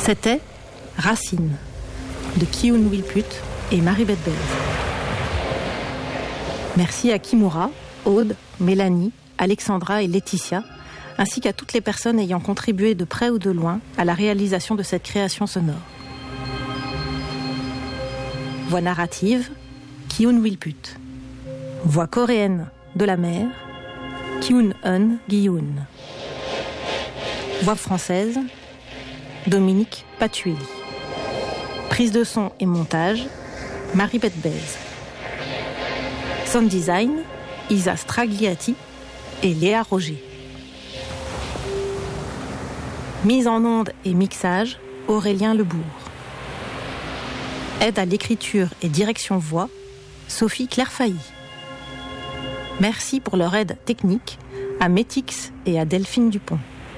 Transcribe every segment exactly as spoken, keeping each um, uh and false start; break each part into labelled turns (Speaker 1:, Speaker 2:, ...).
Speaker 1: C'était Racine, de Kyun Willput et Marie-Beth Belz. Merci à Kimura, Aude, Mélanie, Alexandra et Laetitia, ainsi qu'à toutes les personnes ayant contribué de près ou de loin à la réalisation de cette création sonore. Voix narrative, Kyun Willput. Voix coréenne de la mer, Kyun-eun Gi-yoon. Voix française, Dominique Patuelli. Prise de son et montage, Marie-Beth Belz. Sound design, Isa Stragliati et Léa Roger. Mise en onde et mixage, Aurélien Lebourg. Aide à l'écriture et direction voix, Sophie Clairfailly. Merci pour leur aide technique à Métix et à Delphine Dupont.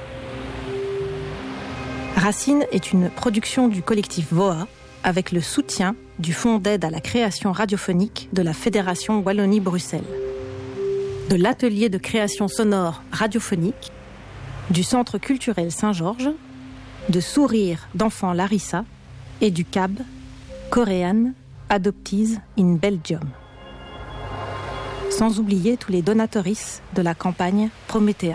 Speaker 1: Racine est une production du collectif V O A avec le soutien du Fonds d'aide à la création radiophonique de la Fédération Wallonie-Bruxelles, de l'atelier de création sonore radiophonique, du Centre culturel Saint-Georges, de Sourire d'enfant Larissa et du C A B, Korean Adoptees in Belgium. Sans oublier tous les donatorices de la campagne Promethea.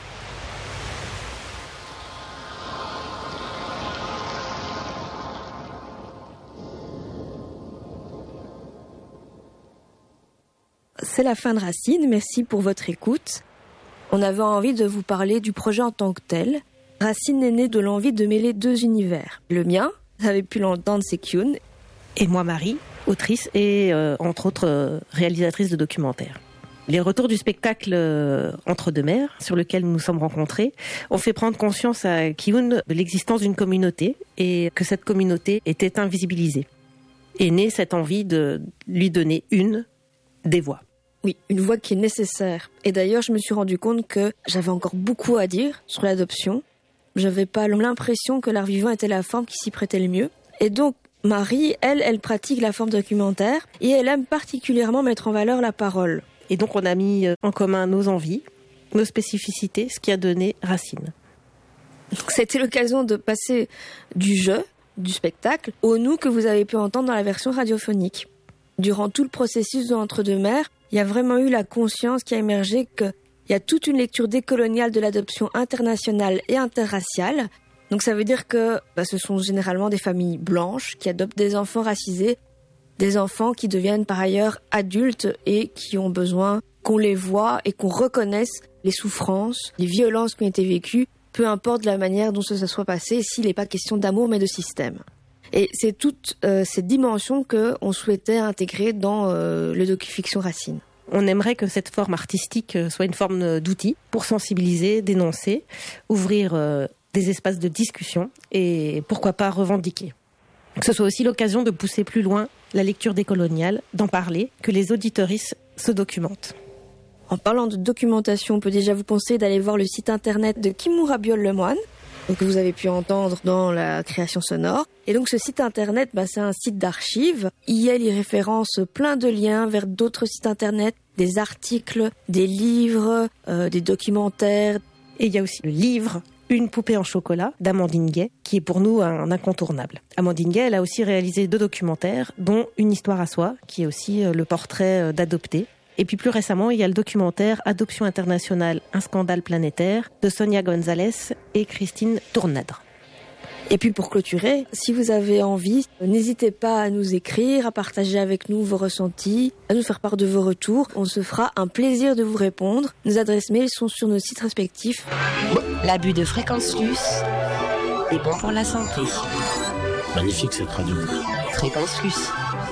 Speaker 2: C'est la fin de Racine, merci pour votre écoute. On avait envie de vous parler du projet en tant que tel. Racine est né de l'envie de mêler deux univers. Le mien, vous avez pu l'entendre, c'est Kyun.
Speaker 1: Et moi, Marie, autrice et, euh, entre autres, euh, réalisatrice de documentaires. Les retours du spectacle euh, Entre deux mers, sur lequel nous nous sommes rencontrés, ont fait prendre conscience à Kyun de l'existence d'une communauté et que cette communauté était invisibilisée. Et née cette envie de lui donner une des voix.
Speaker 2: Oui, une voix qui est nécessaire. Et d'ailleurs, je me suis rendu compte que j'avais encore beaucoup à dire sur l'adoption. J'avais pas l'impression que l'art vivant était la forme qui s'y prêtait le mieux. Et donc, Marie, elle, elle pratique la forme documentaire et elle aime particulièrement mettre en valeur la parole.
Speaker 1: Et donc, on a mis en commun nos envies, nos spécificités, ce qui a donné Racine.
Speaker 2: Donc, c'était l'occasion de passer du jeu, du spectacle, au nous que vous avez pu entendre dans la version radiophonique. Durant tout le processus de Entre deux mers, il y a vraiment eu la conscience qui a émergé qu'il y a toute une lecture décoloniale de l'adoption internationale et interraciale. Donc ça veut dire que bah, ce sont généralement des familles blanches qui adoptent des enfants racisés, des enfants qui deviennent par ailleurs adultes et qui ont besoin qu'on les voie et qu'on reconnaisse les souffrances, les violences qui ont été vécues, peu importe la manière dont ça se soit passé, s'il n'est pas question d'amour mais de système. Et c'est toutes euh, ces dimensions qu'on souhaitait intégrer dans euh, le docu-fiction Racine.
Speaker 1: On aimerait que cette forme artistique soit une forme d'outil pour sensibiliser, dénoncer, ouvrir euh, des espaces de discussion et pourquoi pas revendiquer. Que ce soit aussi l'occasion de pousser plus loin la lecture décoloniale, d'en parler, que les auditeuristes se documentent.
Speaker 2: En parlant de documentation, on peut déjà vous conseiller d'aller voir le site internet de Kimura Biol-Lemoine, que vous avez pu entendre dans la création sonore. Et donc ce site internet, bah, c'est un site d'archives. I L y référence plein de liens vers d'autres sites internet, des articles, des livres, euh, des documentaires.
Speaker 1: Et il y a aussi le livre Une poupée en chocolat d'Amandine Gay, qui est pour nous un incontournable. Amandine Gay, elle a aussi réalisé deux documentaires, dont Une histoire à soi, qui est aussi le portrait d'adoptés. Et puis plus récemment, il y a le documentaire Adoption internationale, un scandale planétaire de Sonia Gonzalez et Christine Tournadre.
Speaker 2: Et puis pour clôturer, si vous avez envie, n'hésitez pas à nous écrire, à partager avec nous vos ressentis, à nous faire part de vos retours. On se fera un plaisir de vous répondre. Nos adresses mail sont sur nos sites respectifs.
Speaker 3: L'abus de fréquence luce est bon pour la santé.
Speaker 4: Magnifique cette radio.
Speaker 3: Fréquence luce.